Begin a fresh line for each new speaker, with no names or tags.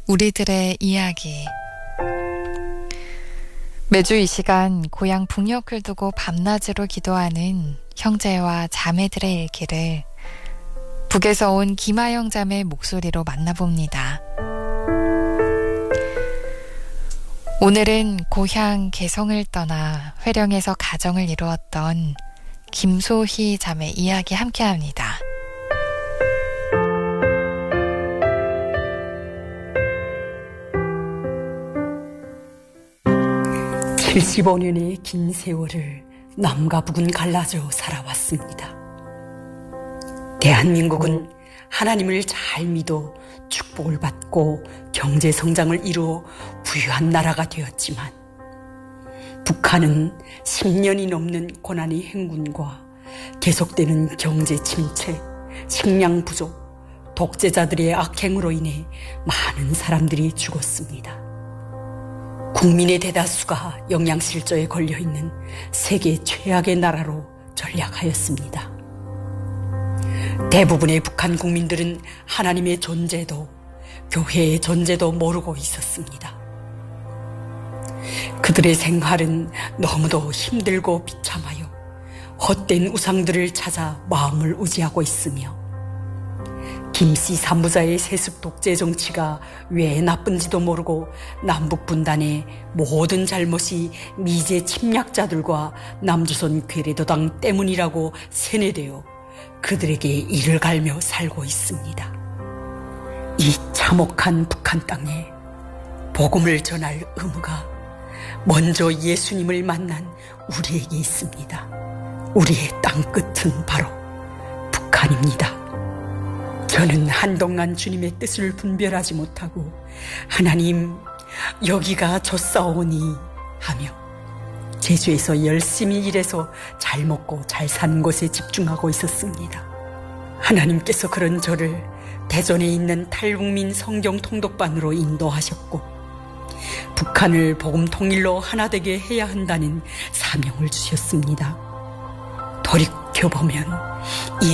우리들의 이야기. 매주 이 시간 고향 북녘을 두고 밤낮으로 기도하는 형제와 자매들의 일기를 북에서 온 김하영 자매 목소리로 만나봅니다. 오늘은 고향 개성을 떠나 회령에서 가정을 이루었던 김소희 자매 이야기 함께합니다.
75년의 긴 세월을 남과 북은 갈라져 살아왔습니다. 대한민국은 하나님을 잘 믿어 축복을 받고 경제 성장을 이루어 부유한 나라가 되었지만 북한은 10년이 넘는 고난의 행군과 계속되는 경제 침체, 식량 부족, 독재자들의 악행으로 인해 많은 사람들이 죽었습니다. 국민의 대다수가 영양실조에 걸려있는 세계 최악의 나라로 전락하였습니다. 대부분의 북한 국민들은 하나님의 존재도 교회의 존재도 모르고 있었습니다. 그들의 생활은 너무도 힘들고 비참하여 헛된 우상들을 찾아 마음을 의지하고 있으며 김씨 산부자의 세습 독재 정치가 왜 나쁜지도 모르고 남북 분단의 모든 잘못이 미제 침략자들과 남조선 괴뢰도당 때문이라고 세뇌되어 그들에게 이를 갈며 살고 있습니다. 이 참혹한 북한 땅에 복음을 전할 의무가 먼저 예수님을 만난 우리에게 있습니다. 우리의 땅끝은 바로 북한입니다. 저는 한동안 주님의 뜻을 분별하지 못하고 하나님 여기가 좋사오니 하며 제주에서 열심히 일해서 잘 먹고 잘 사는 곳에 집중하고 있었습니다. 하나님께서 그런 저를 대전에 있는 탈북민 성경 통독반으로 인도하셨고 북한을 복음 통일로 하나 되게 해야 한다는 사명을 주셨습니다. 돌이켜보면 이